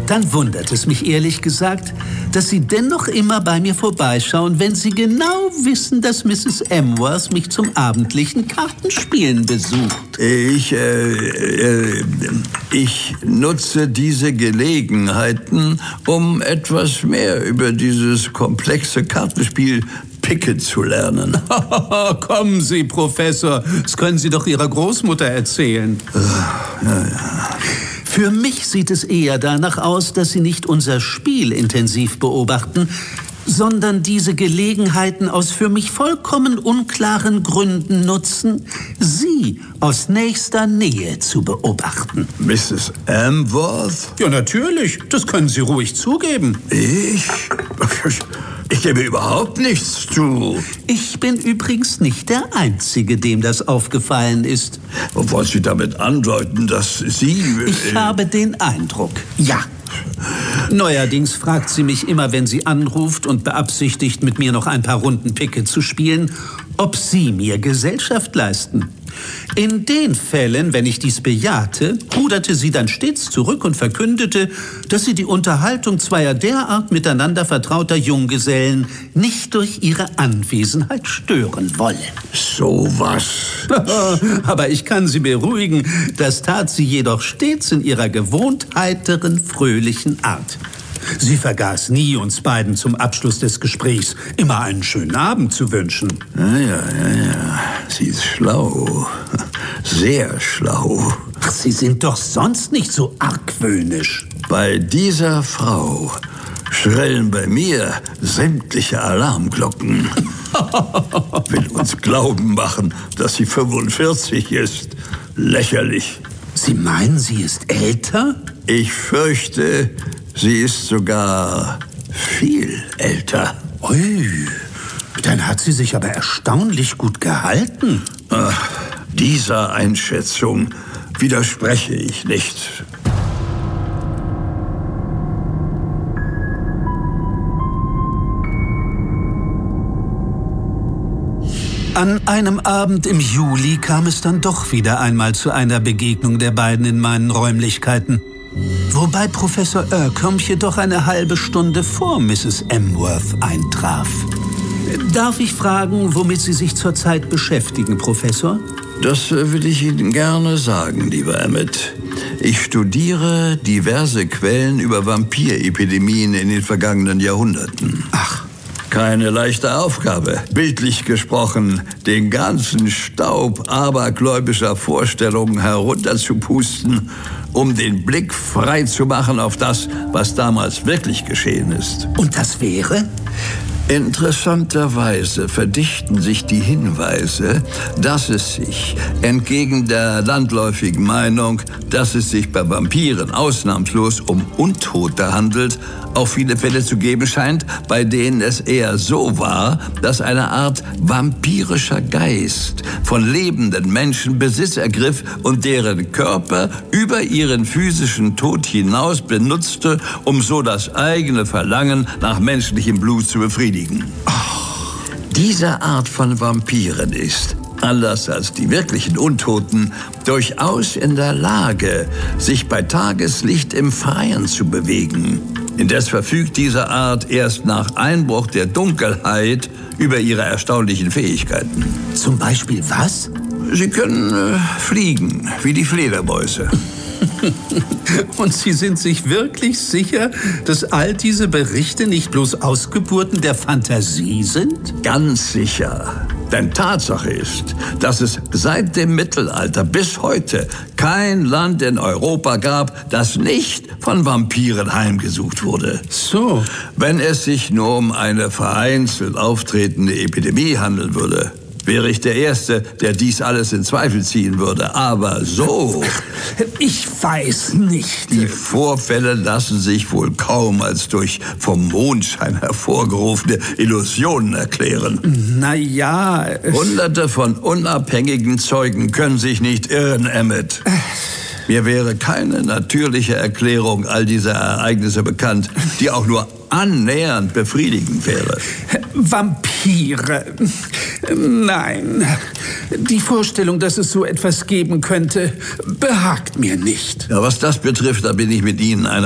Dann wundert es mich ehrlich gesagt, dass Sie dennoch immer bei mir vorbeischauen, wenn Sie genau wissen, dass Mrs. Emworth mich zum abendlichen Kartenspielen besucht. Ich nutze diese Gelegenheiten, um etwas mehr über dieses komplexe Kartenspiel Picket zu lernen. Kommen Sie, Professor, das können Sie doch Ihrer Großmutter erzählen. Ja. Für mich sieht es eher danach aus, dass Sie nicht unser Spiel intensiv beobachten, sondern diese Gelegenheiten aus für mich vollkommen unklaren Gründen nutzen, Sie aus nächster Nähe zu beobachten. Mrs. Emworth? Ja, natürlich. Das können Sie ruhig zugeben. Ich gebe überhaupt nichts zu. Ich bin übrigens nicht der Einzige, dem das aufgefallen ist. Wollen Sie damit andeuten, dass Sie... Ich habe den Eindruck, ja. Neuerdings fragt sie mich immer, wenn sie anruft und beabsichtigt, mit mir noch ein paar Runden Picket zu spielen, ob Sie mir Gesellschaft leisten. In den Fällen, wenn ich dies bejahte, ruderte sie dann stets zurück und verkündete, dass sie die Unterhaltung zweier derart miteinander vertrauter Junggesellen nicht durch ihre Anwesenheit stören wolle. So was. Aber ich kann Sie beruhigen, das tat sie jedoch stets in ihrer gewohnt heiteren, fröhlichen Art. Sie vergaß nie, uns beiden zum Abschluss des Gesprächs immer einen schönen Abend zu wünschen. Ja. Sie ist schlau. Sehr schlau. Ach, Sie sind doch sonst nicht so argwöhnisch. Bei dieser Frau schrillen bei mir sämtliche Alarmglocken. Will uns glauben machen, dass sie 45 ist. Lächerlich. Sie meinen, sie ist älter? Ich fürchte, sie ist sogar viel älter. Ui, dann hat sie sich aber erstaunlich gut gehalten. Dieser Einschätzung widerspreche ich nicht. An einem Abend im Juli kam es dann doch wieder einmal zu einer Begegnung der beiden in meinen Räumlichkeiten. Wobei Professor Ercombe jedoch eine halbe Stunde vor Mrs. Emworth eintraf. Darf ich fragen, womit Sie sich zurzeit beschäftigen, Professor? Das will ich Ihnen gerne sagen, lieber Emmett. Ich studiere diverse Quellen über Vampirepidemien in den vergangenen Jahrhunderten. Ach. Keine leichte Aufgabe. Bildlich gesprochen, den ganzen Staub abergläubischer Vorstellungen herunterzupusten, um den Blick frei zu machen auf das, was damals wirklich geschehen ist. Und das wäre? Interessanterweise verdichten sich die Hinweise, dass es sich, entgegen der landläufigen Meinung, dass es sich bei Vampiren ausnahmslos um Untote handelt, auch viele Fälle zu geben scheint, bei denen es eher so war, dass eine Art vampirischer Geist von lebenden Menschen Besitz ergriff und deren Körper über ihren physischen Tod hinaus benutzte, um so das eigene Verlangen nach menschlichem Blut zu befriedigen. Diese Art von Vampiren ist, anders als die wirklichen Untoten, durchaus in der Lage, sich bei Tageslicht im Freien zu bewegen. Indes verfügt diese Art erst nach Einbruch der Dunkelheit über ihre erstaunlichen Fähigkeiten. Zum Beispiel was? Sie können fliegen, wie die Fledermäuse. Und Sie sind sich wirklich sicher, dass all diese Berichte nicht bloß Ausgeburten der Fantasie sind? Ganz sicher. Denn Tatsache ist, dass es seit dem Mittelalter bis heute kein Land in Europa gab, das nicht von Vampiren heimgesucht wurde. So. Wenn es sich nur um eine vereinzelt auftretende Epidemie handeln würde, wäre ich der Erste, der dies alles in Zweifel ziehen würde. Aber so... Ich weiß nicht. Die Vorfälle lassen sich wohl kaum als durch vom Mondschein hervorgerufene Illusionen erklären. Na ja... Hunderte von unabhängigen Zeugen können sich nicht irren, Emmett. Mir wäre keine natürliche Erklärung all dieser Ereignisse bekannt, die auch nur annähernd befriedigend wäre. Vampire. Nein. Die Vorstellung, dass es so etwas geben könnte, behagt mir nicht. Ja, was das betrifft, da bin ich mit Ihnen einer